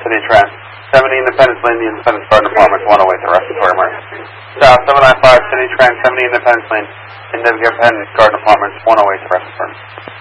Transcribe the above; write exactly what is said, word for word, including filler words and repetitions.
City Trent. seventy Independence Lane, the Independence Garden Apartments, one oh eight, the respiratory emergency. South seven nine five City Trent, seventy Independence Lane, Independence Garden Apartments, one oh eight, the respiratory emergency.